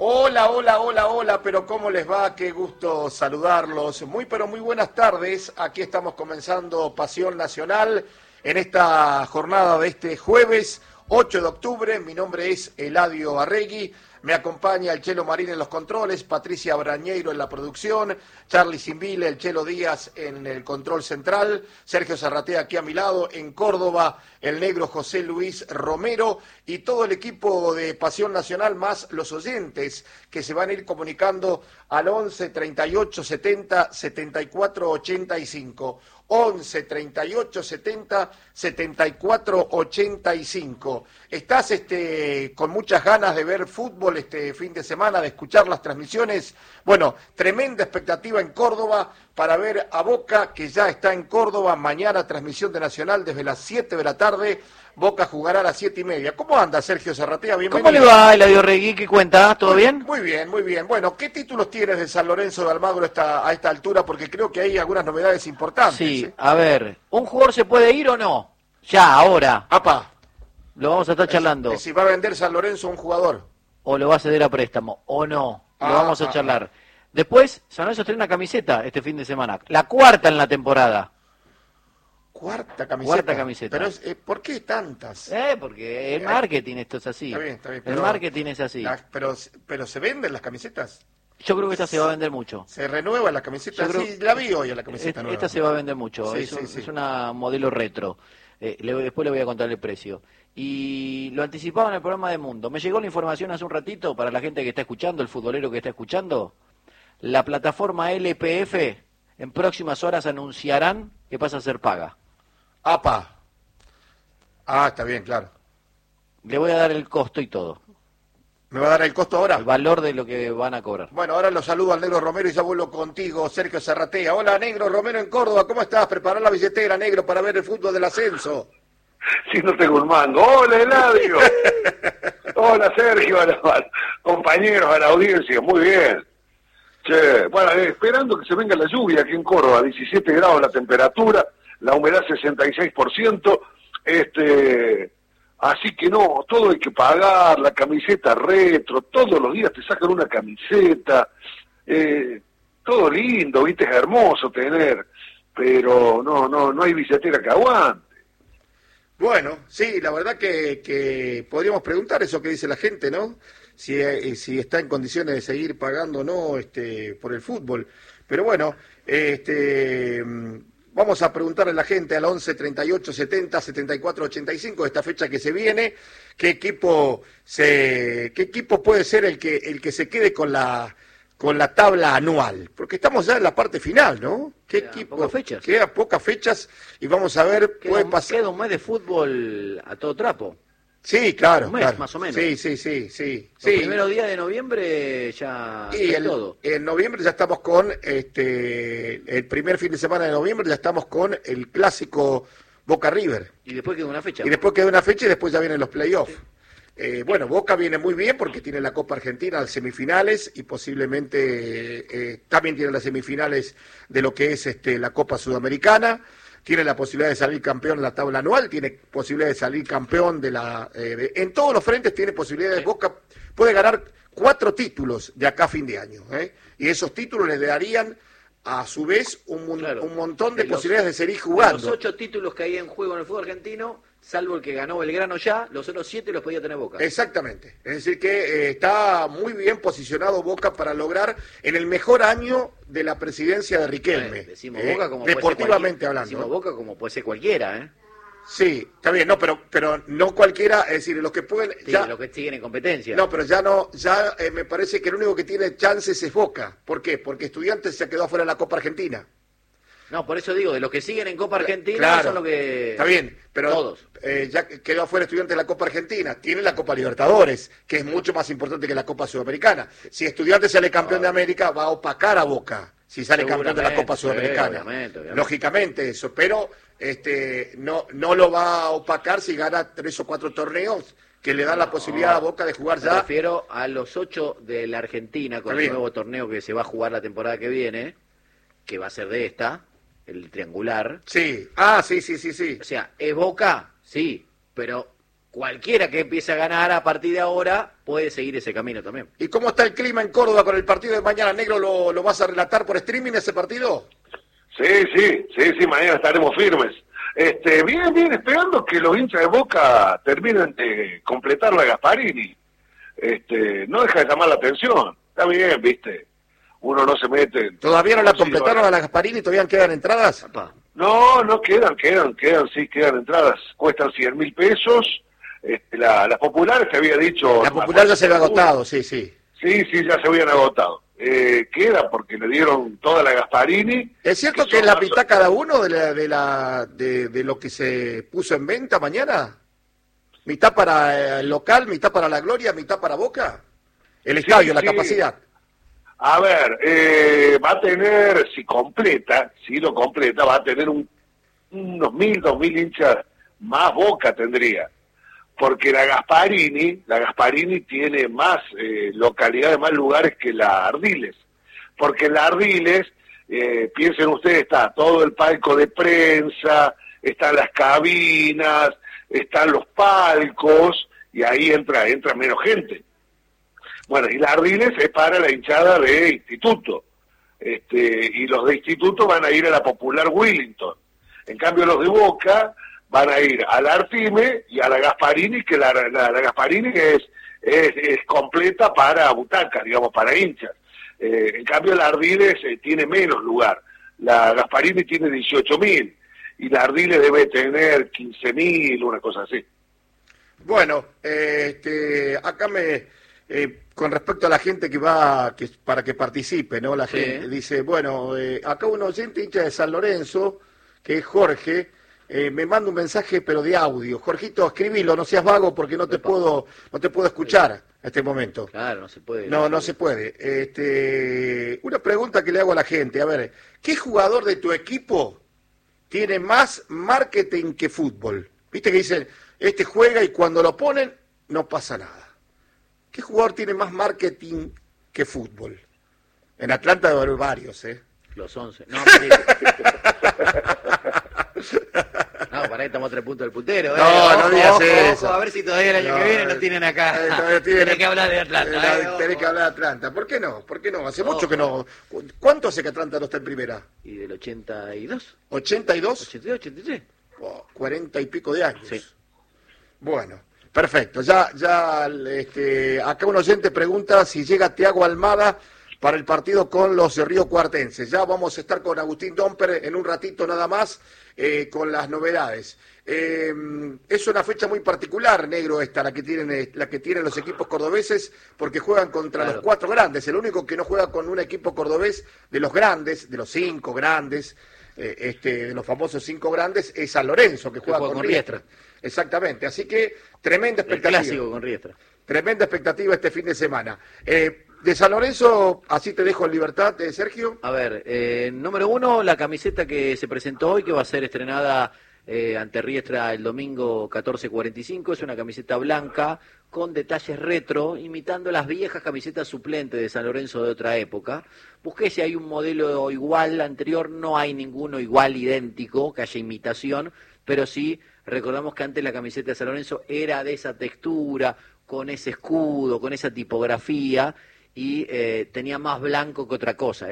Hola, hola, hola, hola, pero ¿cómo les va? Qué gusto saludarlos. Muy, pero muy buenas tardes. Aquí estamos comenzando Pasión Nacional en esta jornada de este jueves 8 de octubre. Mi nombre es Eladio Arregui. Me acompaña el Chelo Marín en los controles, Patricia Brañeiro en la producción, Charly Simbile, el Chelo Díaz en el control central, Sergio Zarratea aquí a mi lado, en Córdoba, el negro José Luis Romero y todo el equipo de Pasión Nacional, más los oyentes que se van a ir comunicando al 11 38 70 74 85. 11 38 70 74 85. ¿Estás con muchas ganas de ver fútbol este fin de semana, de escuchar las transmisiones? Bueno, tremenda expectativa en Córdoba para ver a Boca, que ya está en Córdoba. Mañana transmisión de Nacional desde las 7 de la tarde. Boca jugará a las 7:30. ¿Cómo anda Sergio Zarratea? Bienvenido. ¿Cómo le va, Eladio Arregui? ¿Qué cuenta? ¿Todo bien? Muy bien, muy bien. Bueno, ¿qué títulos tienes de San Lorenzo de Almagro a esta altura? Porque creo que hay algunas novedades importantes. Sí, a ver, ¿un jugador se puede ir o no? Ya, ahora. ¡Apa! Lo vamos a estar charlando. Si va a vender San Lorenzo a un jugador. O lo va a ceder a préstamo, o no. Lo vamos a charlar. Después, San Lorenzo trae una camiseta este fin de semana. La cuarta en la temporada. Cuarta camiseta. Cuarta camiseta. Pero ¿por qué tantas? Porque el marketing esto es así. Está bien. El marketing es así. Pero ¿se venden las camisetas? Yo creo que esta se va a vender mucho. ¿Se renueva la camiseta? Sí, la vi hoy a la camiseta nueva. Esta se va a vender mucho. Sí, es una modelo retro. Después le voy a contar el precio. Y lo anticipaba en el programa de Mundo. Me llegó la información hace un ratito para la gente que está escuchando, el futbolero que está escuchando. La plataforma LPF en próximas horas anunciarán que pasa a ser paga. ¡Apa! Está bien, claro. Le voy a dar el costo y todo. ¿Me va a dar el costo ahora? El valor de lo que van a cobrar. Bueno, ahora lo saludo al negro Romero y ya vuelvo contigo, Sergio Zarratea. Hola, negro Romero en Córdoba. ¿Cómo estás? Prepará la billetera, negro, para ver el fútbol del ascenso. Si no tengo un mango. Hola, Eladio. Hola, Sergio, compañeros, a la audiencia. Muy bien. Che, bueno, esperando que se venga la lluvia aquí en Córdoba. 17 grados la temperatura, la humedad 66%. Así que no, todo hay que pagar, la camiseta retro, todos los días te sacan una camiseta, todo lindo, viste, es hermoso tener, pero no hay billetera que aguante. Bueno, sí, la verdad que podríamos preguntar eso que dice la gente, ¿no? Si está en condiciones de seguir pagando o no por el fútbol. Pero bueno, vamos a preguntarle a la gente al 11 38 70 74 85, esta fecha que se viene, qué equipo puede ser el que se quede con la tabla anual, porque estamos ya en la parte final, ¿no? ¿Qué equipo? Pocas fechas. Queda pocas fechas y vamos a ver, puede pasar. Queda un mes de fútbol a todo trapo. Sí, claro. Un mes, claro. más o menos. Sí. Los primeros días de noviembre ya todo. En noviembre ya estamos con, el primer fin de semana de noviembre ya estamos con el clásico Boca River. Y después queda una fecha. Y después después ya vienen los playoffs. Bueno, Boca viene muy bien porque tiene la Copa Argentina, las semifinales, y posiblemente también tiene las semifinales de lo que es la Copa Sudamericana. Tiene la posibilidad de salir campeón en la tabla anual, tiene posibilidad de salir campeón en todos los frentes tiene posibilidades. Boca puede ganar 4 títulos de acá a fin de año, y esos títulos le darían a su vez un montón de posibilidades de seguir jugando. Los 8 títulos que hay en juego en el fútbol argentino, salvo el que ganó Belgrano ya, los otros 7 los podía tener Boca. Exactamente, es decir que está muy bien posicionado Boca para lograr en el mejor año de la presidencia de Riquelme, decimos Boca como deportivamente hablando. Decimos Boca como puede ser cualquiera, Sí, está bien, no, pero no cualquiera, es decir, los que pueden... Sí, ya, los que siguen en competencia. No, pero me parece que el único que tiene chances es Boca. ¿Por qué? Porque Estudiantes se quedó afuera de la Copa Argentina. No, por eso digo, de los que siguen en Copa Argentina claro, son los que... Está bien, pero todos. Ya quedó afuera Estudiantes de la Copa Argentina. Tiene la Copa Libertadores, que es mucho más importante que la Copa Sudamericana. Si Estudiantes sale campeón de América, va a opacar a Boca si sale campeón de la Copa Sudamericana. Obviamente. Lógicamente eso, pero no lo va a opacar si gana 3 o 4 torneos que le dan la posibilidad a Boca de jugar ya. Me refiero a los 8 de la Argentina con el nuevo torneo que se va a jugar la temporada que viene, que va a ser de esta, el triangular. Sí, sí. O sea, ¿es Boca? Sí, pero cualquiera que empiece a ganar a partir de ahora puede seguir ese camino también. ¿Y cómo está el clima en Córdoba con el partido de mañana, Negro? ¿Lo vas a relatar por streaming ese partido? Sí, mañana estaremos firmes. Bien, esperando que los hinchas de Boca terminen de completar la Gasparini. No deja de llamar la atención. Está bien, viste. Uno no se mete. ¿Todavía no la completaron a la Gasparini? ¿Todavía quedan entradas? Papá. No quedan entradas. Cuestan 100.000 pesos. Las populares se había dicho. La popular ya se había agotado, sí. Sí, ya se habían agotado. Queda porque le dieron toda la Gasparini. ¿Es cierto que es la mitad cada uno de lo que se puso en venta mañana? ¿Mitad para el local, mitad para la Gloria, mitad para Boca? El estadio, la capacidad. A ver, va a tener, si lo completa, va a tener unos 1.000, 2.000 hinchas más. Boca tendría. Porque la Gasparini tiene más localidades, más lugares que la Ardiles. Porque en la Ardiles, piensen ustedes, está todo el palco de prensa, están las cabinas, están los palcos, y ahí entra menos gente. Bueno, y la Ardiles es para la hinchada de Instituto. Y los de Instituto van a ir a la Popular Willington. En cambio, los de Boca van a ir a la Artime y a la Gasparini, que la Gasparini es completa para butacas, digamos, para hinchas. En cambio, la Ardiles tiene menos lugar. La Gasparini tiene 18.000 y la Ardiles debe tener 15.000, una cosa así. Bueno, acá con respecto a la gente que va, para que participe, ¿no? La gente dice, bueno, acá un oyente hincha de San Lorenzo, que es Jorge, me manda un mensaje pero de audio. Jorgito, escribilo, no seas vago porque no te puedo escuchar a este momento. Claro, no se puede. No se puede. Una pregunta que le hago a la gente, a ver, ¿qué jugador de tu equipo tiene más marketing que fútbol? Viste que dicen, juega y cuando lo ponen no pasa nada. ¿Qué jugador tiene más marketing que fútbol? En Atlanta debe haber varios, Los 11. No, para ahí estamos a 3 puntos del puntero. No digas eso. A ver si todavía el año que viene nos tienen acá. Tenés que hablar de Atlanta. Tenés que hablar de Atlanta. ¿Por qué no? Hace mucho que no. ¿Cuánto hace que Atlanta no está en primera? ¿Y del 82? ¿82? 82, 83. 40 y pico de años. Sí. Bueno, perfecto. Ya acá un oyente pregunta si llega Thiago Almada para el partido con los Río Cuartenses. Ya vamos a estar con Agustín Domper en un ratito nada más con las novedades. Es una fecha muy particular, Negro, la que tienen los equipos cordobeses, porque juegan contra los 4 grandes. El único que no juega con un equipo cordobés de los grandes, de los 5 grandes, de los famosos 5 grandes, es San Lorenzo, que juega con Riestra. Exactamente, así que tremenda expectativa. El clásico con Riestra. Tremenda expectativa este fin de semana. De San Lorenzo, así te dejo en libertad, Sergio. A ver, número 1, la camiseta que se presentó hoy, que va a ser estrenada ante Riestra el domingo 14:45, es una camiseta blanca con detalles retro, imitando las viejas camisetas suplentes de San Lorenzo de otra época. Busqué si hay un modelo igual anterior, no hay ninguno igual, idéntico, que haya imitación, pero sí, recordamos que antes la camiseta de San Lorenzo era de esa textura, con ese escudo, con esa tipografía, y tenía más blanco que otra cosa.